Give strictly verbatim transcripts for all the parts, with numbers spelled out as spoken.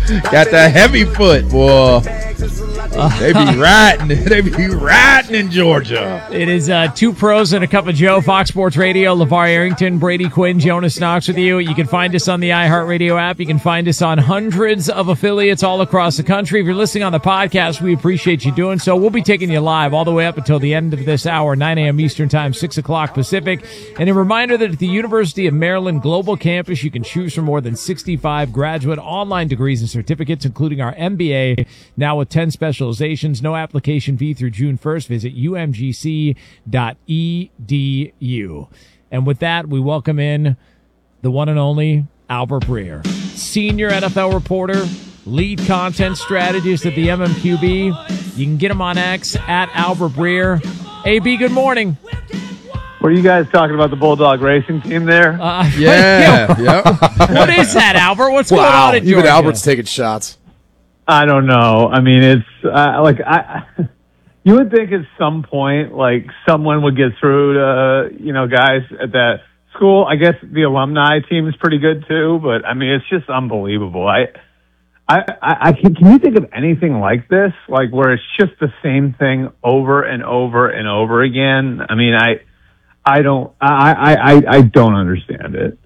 Got the heavy foot, boy. They be riding. They be riding in Georgia. It is uh, Two Pros and a Cup of Joe, Fox Sports Radio. LeVar Arrington, Brady Quinn, Jonas Knox with you. You can find us on the iHeartRadio app. You can find us on hundreds of affiliates all across the country. If you're listening on the podcast, we appreciate you doing so. We'll be taking you live all the way up until the end of this hour, nine a.m. Eastern Time, six o'clock Pacific. And a reminder that at the University of Maryland Global Campus, you can choose from more than sixty-five graduate online degrees and certificates, including our M B A, now with ten specializations. No application fee through June first. Visit u m g c dot e d u. And with that, we welcome in the one and only Albert Breer, senior N F L reporter, lead content strategist at the M M Q B. You can get him on X at Albert Breer. A B, good morning. Were you guys talking about the Bulldog Racing team there? Uh, Yeah, yeah. What is that, Albert? What's Wow, going on in even Georgia? Albert's taking shots. I don't know. I mean, it's uh, like I. You would think at some point, like someone would get through to you know guys at that school. I guess the alumni team is pretty good too, but I mean, it's just unbelievable. I, I, I, I can. Can you think of anything like this? Like where it's just the same thing over and over and over again? I mean, I, I don't. I, I, I, I don't understand it.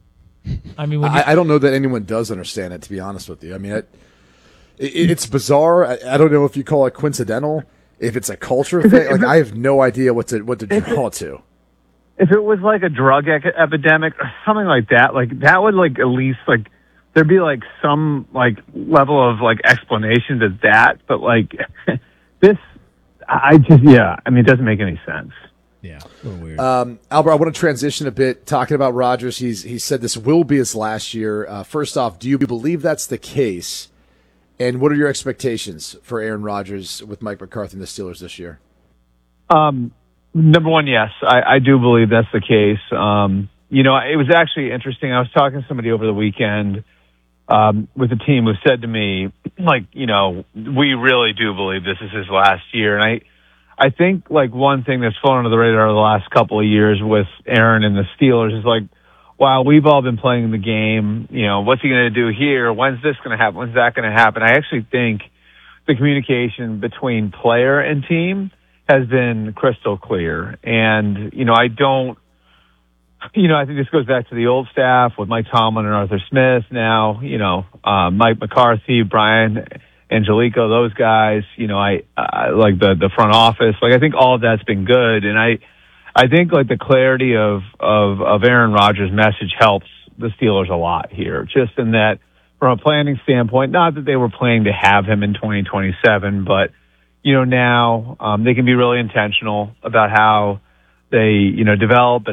I mean, when you, I, I don't know that anyone does understand it, to be honest with you. I mean, it, it, it's bizarre. I, I don't know if you call it coincidental, if it's a culture thing. Like, I have no idea what to what to draw it to. If it was like a drug ec- epidemic or something like that, like that would like at least like there'd be like some like level of like explanation to that. But like this, I just yeah. I mean, it doesn't make any sense. yeah, a little weird. Um, Albert, I want to transition a bit, talking about Rodgers. He's he said this will be his last year. Uh, first off, do you believe that's the case? And what are your expectations for Aaron Rodgers with Mike McCarthy and the Steelers this year? Um, number one, yes, I, I do believe that's the case. Um, you know, it was actually interesting. I was talking to somebody over the weekend um, with a team who said to me, like, you know, we really do believe this is his last year. And I, I think like one thing that's flown under the radar the last couple of years with Aaron and the Steelers is like, wow, we've all been playing the game. You know, what's he going to do here? When's this going to happen? When's that going to happen? I actually think the communication between player and team has been crystal clear. And, you know, I don't, you know, I think this goes back to the old staff with Mike Tomlin and Arthur Smith now, you know, uh, Mike McCarthy, Brian Angelico, those guys, you know, I, I like the, the front office. Like, I think all of that's been good. And I, I think like the clarity of, of, of Aaron Rodgers' message helps the Steelers a lot here, just in that from a planning standpoint, not that they were planning to have him in twenty twenty-seven, but, you know, now um, they can be really intentional about how they, you know, develop